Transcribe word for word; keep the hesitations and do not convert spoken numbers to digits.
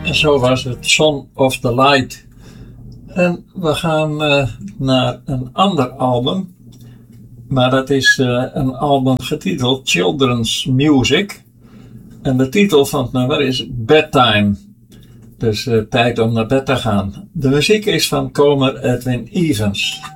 En zo was het Son of the Light. En we gaan uh, naar een ander album. Maar dat is uh, een album getiteld Children's Music. En de titel van het nummer is Bedtime. Dus uh, tijd om naar bed te gaan. De muziek is van Comer Edwin Evans.